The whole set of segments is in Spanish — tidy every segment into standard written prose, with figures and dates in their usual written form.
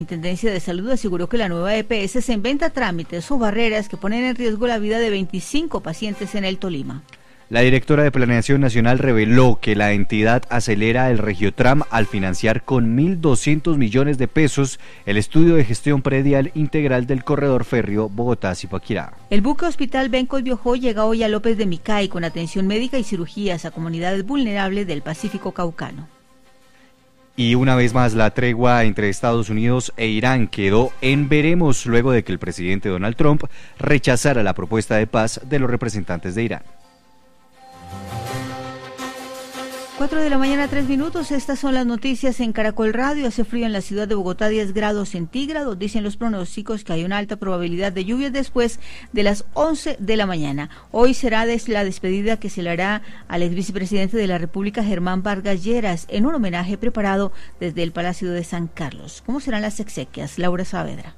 La Intendencia de Salud aseguró que la nueva EPS se inventa trámites o barreras que ponen en riesgo la vida de 25 pacientes en el Tolima. La directora de Planeación Nacional reveló que la entidad acelera el Regiotram al financiar con 1.200 millones de pesos el estudio de gestión predial integral del corredor férreo Bogotá-Zipaquirá. El buque hospital Bencos Biojó llega hoy a López de Micay con atención médica y cirugías a comunidades vulnerables del Pacífico Caucano. Y una vez más la tregua entre Estados Unidos e Irán quedó en veremos luego de que el presidente Donald Trump rechazara la propuesta de paz de los representantes de Irán. 4 de la mañana, 3 minutos. Estas son las noticias en Caracol Radio. Hace frío en la ciudad de Bogotá, 10 grados centígrados. Dicen los pronósticos que hay una alta probabilidad de lluvias después de las 11 de la mañana. Hoy será la despedida que se le hará al ex vicepresidente de la República, Germán Vargas Lleras, en un homenaje preparado desde el Palacio de San Carlos. ¿Cómo serán las exequias? Laura Saavedra.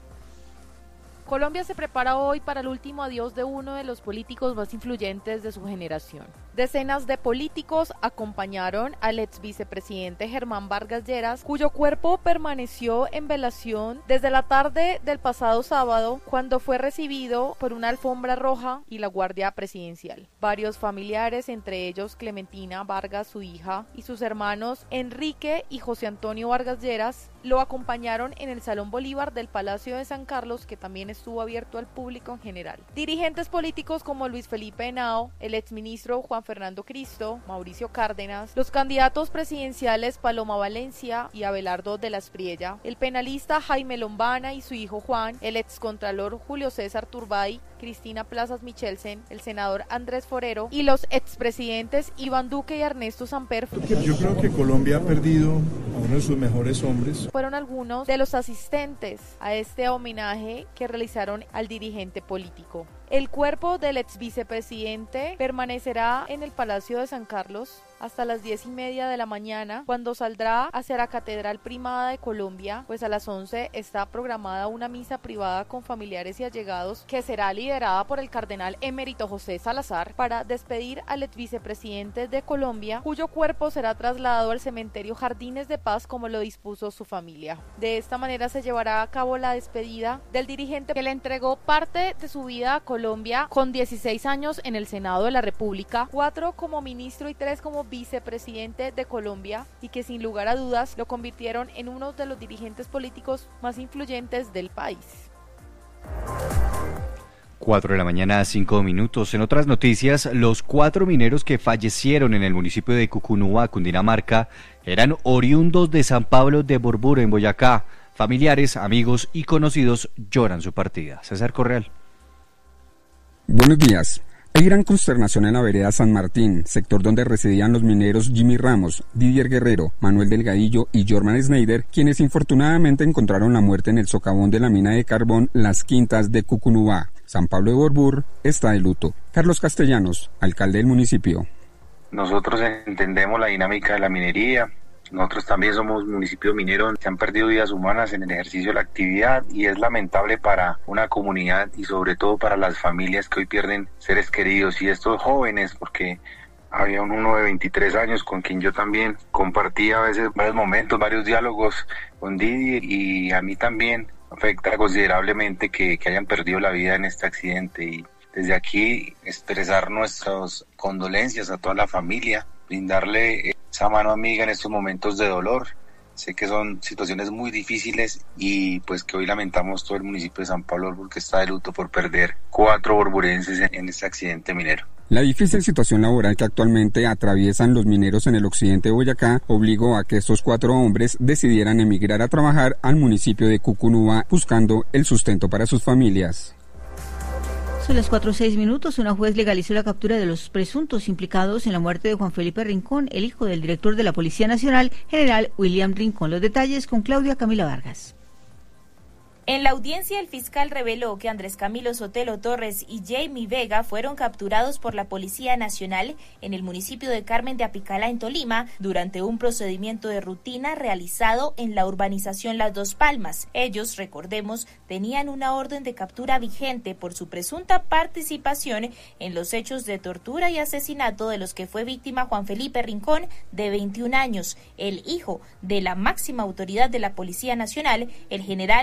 Colombia se prepara hoy para el último adiós de uno de los políticos más influyentes de su generación. Decenas de políticos acompañaron al ex vicepresidente Germán Vargas Lleras, cuyo cuerpo permaneció en velación desde la tarde del pasado sábado, cuando fue recibido por una alfombra roja y la Guardia Presidencial. Varios familiares, entre ellos Clementina Vargas, su hija, y sus hermanos Enrique y José Antonio Vargas Lleras, lo acompañaron en el Salón Bolívar del Palacio de San Carlos, que también estuvo abierto al público en general. Dirigentes políticos como Luis Felipe Henao, el exministro Juan Fernando Cristo, Mauricio Cárdenas, los candidatos presidenciales Paloma Valencia y Abelardo de la Espriella, el penalista Jaime Lombana y su hijo Juan, el excontralor Julio César Turbay, Cristina Plazas Michelsen, el senador Andrés Forero y los expresidentes Iván Duque y Ernesto Samper. Yo creo que Colombia ha perdido a uno de sus mejores hombres. Fueron algunos de los asistentes a este homenaje que realizaron al dirigente político. El cuerpo del ex vicepresidente permanecerá en el Palacio de San Carlos hasta las 10:30 de la mañana, cuando saldrá hacia la Catedral Primada de Colombia, pues a las 11 está programada una misa privada con familiares y allegados que será liderada por el cardenal emérito José Salazar para despedir al ex vicepresidente de Colombia, cuyo cuerpo será trasladado al cementerio Jardines de Paz como lo dispuso su familia. De esta manera se llevará a cabo la despedida del dirigente que le entregó parte de su vida a Colombia con 16 años en el Senado de la República, 4 como ministro y 3 como vicepresidente de Colombia, y que sin lugar a dudas lo convirtieron en uno de los dirigentes políticos más influyentes del país. 4 de la mañana, 5 minutos. En otras noticias, los 4 mineros que fallecieron en el municipio de Cucunúa, Cundinamarca, eran oriundos de San Pablo de Borbura, en Boyacá. Familiares, amigos y conocidos lloran su partida. César Correal. Buenos días. Hay gran consternación en la vereda San Martín, sector donde residían los mineros Jimmy Ramos, Didier Guerrero, Manuel Delgadillo y Jorman Schneider, quienes infortunadamente encontraron la muerte en el socavón de la mina de carbón Las Quintas de Cucunúa. San Pablo de Borbur está de luto. Carlos Castellanos, alcalde del municipio. Nosotros entendemos la dinámica de la minería. Nosotros también somos municipio minero, se han perdido vidas humanas en el ejercicio de la actividad y es lamentable para una comunidad y sobre todo para las familias que hoy pierden seres queridos y estos jóvenes, porque había uno de 23 años con quien yo también compartía a veces varios momentos, varios diálogos con Didi, y a mí también afecta considerablemente que hayan perdido la vida en este accidente, y desde aquí expresar nuestras condolencias a toda la familia, brindarle esa mano amiga en estos momentos de dolor. Sé que son situaciones muy difíciles y pues que hoy lamentamos todo el municipio de San Pablo porque está de luto por perder 4 borburenses en este accidente minero. La difícil situación laboral que actualmente atraviesan los mineros en el occidente de Boyacá obligó a que estos 4 hombres decidieran emigrar a trabajar al municipio de Cucunúa buscando el sustento para sus familias. Son las 4:06 minutos. Una juez legalizó la captura de los presuntos implicados en la muerte de Juan Felipe Rincón, el hijo del director de la Policía Nacional, general William Rincón. Los detalles con Claudia Camila Vargas. En la audiencia, el fiscal reveló que Andrés Camilo Sotelo Torres y Jamie Vega fueron capturados por la Policía Nacional en el municipio de Carmen de Apicalá, en Tolima, durante un procedimiento de rutina realizado en la urbanización Las Dos Palmas. Ellos, recordemos, tenían una orden de captura vigente por su presunta participación en los hechos de tortura y asesinato de los que fue víctima Juan Felipe Rincón, de 21 años, el hijo de la máxima autoridad de la Policía Nacional, el general